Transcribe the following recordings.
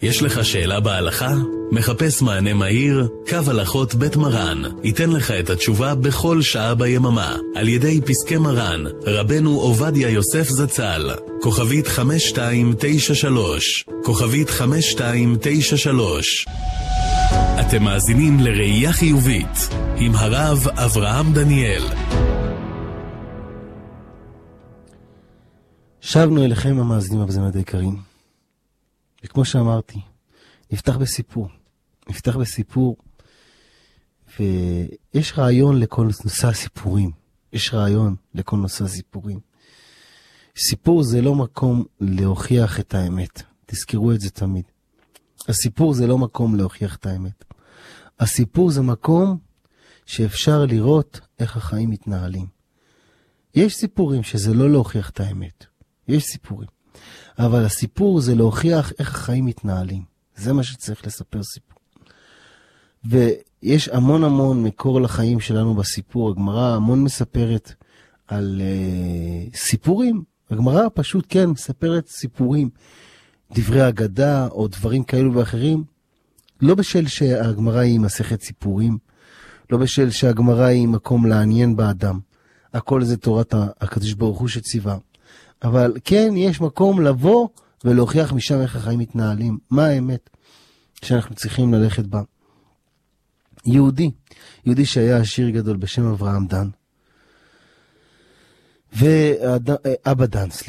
יש לך שאלה בהלכה? מחפש מענה מהיר? קו הלכות בית מרן ייתן לך את התשובה בכל שעה ביממה על ידי פסקי מרן רבנו עובדיה יוסף זצ"ל. כוכבית 5293, כוכבית 5293. אתם מאזינים לראייה חיובית עם הרב אברהם דניאל. שבנו אליכם המאזינים המאזינות היקרים, וכמו שאמרתי, נפתח בסיפור, ויש רעיון לכל נושא הסיפורים. סיפור זה לא מקום להוכיח את האמת, תזכרו את זה תמיד. הסיפור זה לא מקום להוכיח את האמת. הסיפור זה מקום שאפשר לראות איך החיים מתנהלים. יש סיפורים שזה לא להוכיח את האמת. יש סיפורים. אבל הסיפור זה להוכיח איך החיים מתנהלים. זה מה שצריך לספר סיפור. ויש המון מקור לחיים שלנו בסיפור. הגמרא המון מספרת על סיפורים. הגמרא פשוט כן מספרת סיפורים. דברי אגדה או דברים כאלו ואחרים. לא בשל שהגמרא היא מסכת סיפורים. לא בשל שהגמרא היא מקום לעניין באדם. הכל זה תורת הקדוש ברוך הוא שציווה. אבל כן, יש מקום לבוא ולהוכיח משם איך החיים מתנהלים. מה האמת שאנחנו צריכים ללכת בה? יהודי שהיה עשיר גדול בשם אברהם דן. ואבא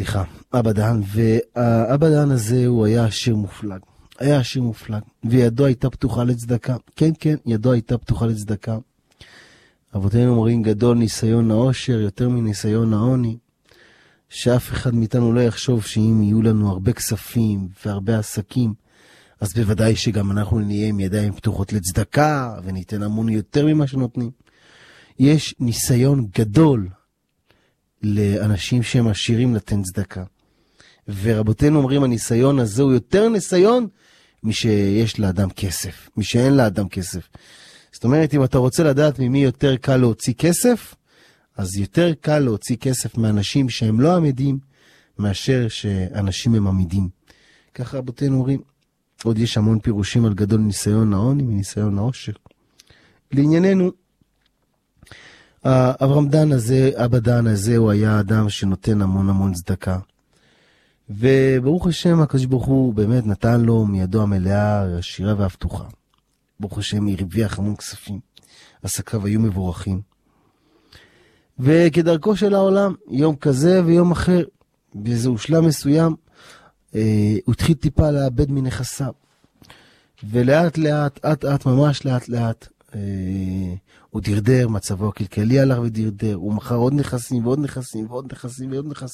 דן הזה הוא היה עשיר מופלג. וידו הייתה פתוחה לצדקה. כן, ידו הייתה פתוחה לצדקה. אבותינו אומרים גדול ניסיון העושר יותר מניסיון העוני. שאף אחד מאיתנו לא יחשוב שאם יהיו לנו הרבה כספים והרבה עסקים, אז בוודאי שגם אנחנו נהיה עם ידיים פתוחות לצדקה, וניתן המון יותר ממה שנותנים. יש ניסיון גדול לאנשים שהם עשירים לתן צדקה. ורבותינו אומרים, הניסיון הזה הוא יותר ניסיון משיש לאדם כסף, משאין לאדם כסף. זאת אומרת, אם אתה רוצה לדעת ממי יותר קל להוציא כסף, אז יותר קל להוציא כסף מאנשים שהם לא עמידים, מאשר שאנשים הם עמידים. ככה רבותינו אומרים, עוד יש המון פירושים על גדול ניסיון העוני מניסיון העושר. לענייננו, אברהם דן הזה, אבא דן הזה, הוא היה אדם שנותן המון צדקה. וברוך השם, הקדוש ברוך הוא באמת נתן לו מידו המלאה, עשירה והפתוחה. ברוך השם, הרוויח המון כספים. עסקיו היו מבורכים. וכדרכו של העולם, יום כזה ויום אחר, באיזשהו שלב מסוים, הוא התחיל טיפה לאבד מנכסיו. ולאט לאט, ממש לאט לאט, הוא דרדר, מצבו הכלכלי הלך ודרדר, הוא מכר עוד נכסים ועוד נכסים ועוד נכסים ועוד נכסים.